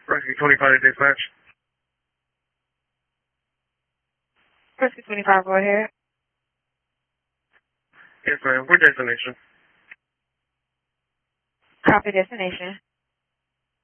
Rescue 25 to dispatch. Rescue 25, go ahead. Yes, ma'am. What destination? Copy destination.